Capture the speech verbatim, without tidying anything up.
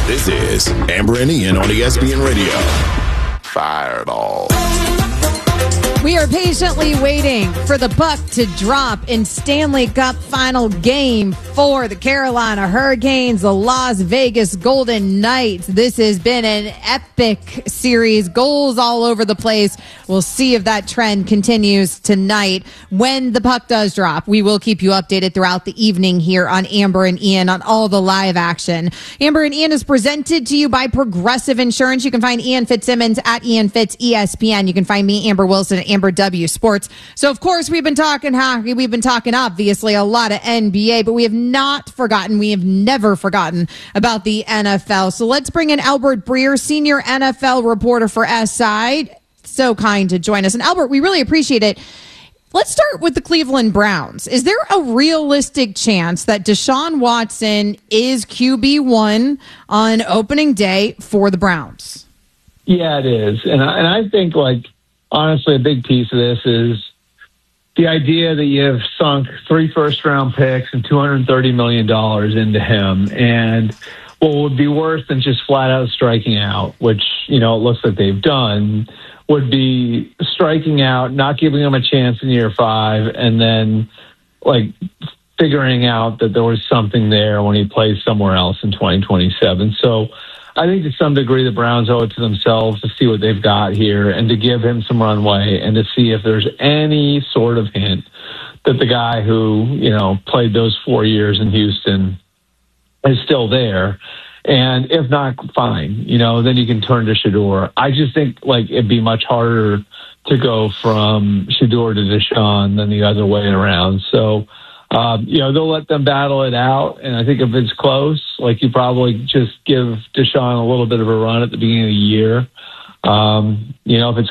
This is Amber and Ian on E S P N Radio. Fireball. We are patiently waiting for the puck to drop in Stanley Cup Final Game for the Carolina Hurricanes, the Las Vegas Golden Knights. This has been an epic series, goals all over the place. We'll see if that trend continues tonight. When the puck does drop, we will keep you updated throughout the evening here on Amber and Ian on all the live action. Amber and Ian is presented to you by Progressive Insurance. You can find Ian Fitzsimmons at Ian Fitz E S P N. You can find me, Amber Wilson, at Amber W Sports. So, of course, we've been talking hockey. We've been talking, obviously, a lot of N B A, but we have not forgotten. We have never forgotten about the N F L. So let's bring in Albert Breer, senior N F L reporter for S I. So kind to join us. And Albert, we really appreciate it. Let's start with the Cleveland Browns. Is there a realistic chance that Deshaun Watson is Q B one on opening day for the Browns? Yeah, it is. And I, and I think, like, honestly, a big piece of this is the idea that you have sunk three first-round picks and two hundred thirty million dollars into him. And what would be worse than just flat-out striking out, which, you know, it looks like they've done, would be striking out, not giving him a chance in year five, and then, like, figuring out that there was something there when he plays somewhere else in twenty twenty-seven. So I think to some degree the Browns owe it to themselves to see what they've got here and to give him some runway and to see if there's any sort of hint that the guy who, you know, played those four years in Houston is still there. And if not, fine, you know, then you can turn to Shedeur. I just think, like, it'd be much harder to go from Shedeur to Deshaun than the other way around. So, Um, you know, they'll let them battle it out. And I think if it's close, like, you probably just give Deshaun a little bit of a run at the beginning of the year. Um, you know, if it's